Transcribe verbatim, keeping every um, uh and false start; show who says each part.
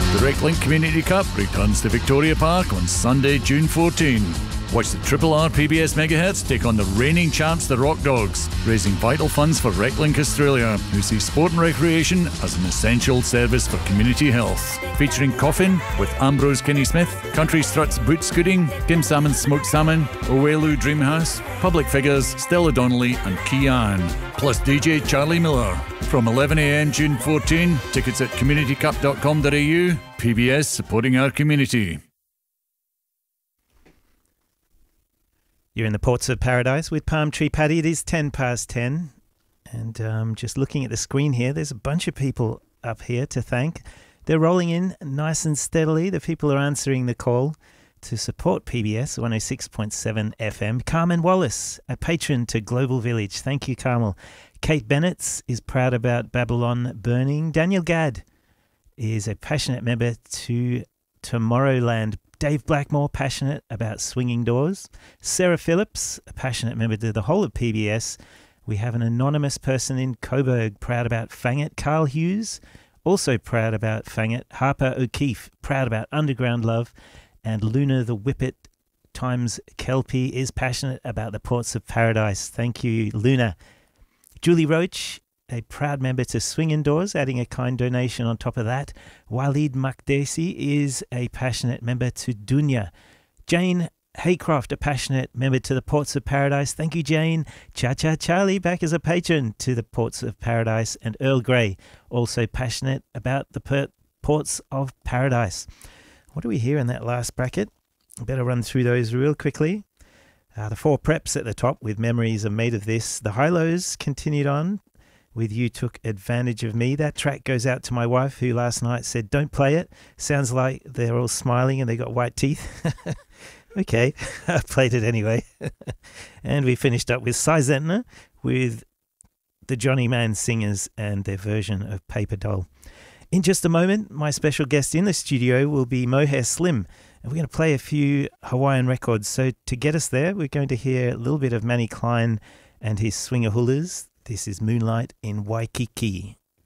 Speaker 1: The RecLink Community Cup returns to Victoria Park on Sunday, June fourteenth. Watch the Triple R P B S Megahertz take on the reigning champs, the Rock Dogs, raising vital funds for RecLink Australia, who see sport and recreation as an essential service for community health. Featuring Coffin with Ambrose Kenny Smith, Country Struts Boot Scooting, Tim Salmon's Smoked Salmon, Owelu Dreamhouse, Public Figures, Stella Donnelly and Kian, plus D J Charlie Miller. From eleven a m June fourteenth, tickets at community cup dot com dot a u. P B S supporting our community.
Speaker 2: You're in the Ports of Paradise with Palm Tree Paddy. It is ten past ten. And um, just looking at the screen here, there's a bunch of people up here to thank. They're rolling in nice and steadily. The people are answering the call to support P B S one oh six point seven F M. Carmen Wallace, a patron to Global Village. Thank you, Carmel. Kate Bennett is proud about Babylon burning. Daniel Gadd is a passionate member to Tomorrowland. Dave Blackmore, passionate about swinging doors. Sarah Phillips, a passionate member to the whole of P B S. We have an anonymous person in Coburg, proud about Fangit. Carl Hughes, also proud about Fangit. Harper O'Keefe, proud about Underground Love. And Luna the Whippet times Kelpie is passionate about the Ports of Paradise. Thank you, Luna. Julie Roach, a proud member to Swing Indoors, adding a kind donation on top of that. Waleed Makdesi is a passionate member to Dunya. Jane Haycroft, a passionate member to the Ports of Paradise. Thank you, Jane. Cha Cha Charlie, back as a patron to the Ports of Paradise. And Earl Grey, also passionate about the per- Ports of Paradise. What do we hear in that last bracket? I better run through those real quickly. Uh, the four preps at the top with Memories Are Made of This. The high-lows continued on with You Took Advantage of Me. That track goes out to my wife, who last night said, don't play it. Sounds like they're all smiling and they got white teeth. Okay, I played it anyway. And we finished up with Cy Zentner with the Johnny Man Singers and their version of Paper Doll. In just a moment, my special guest in the studio will be Mohair Slim, and we're going to play a few Hawaiian records. So to get us there, we're going to hear a little bit of Manny Klein and his Swinger Hullers. This is Moonlight in Waikiki.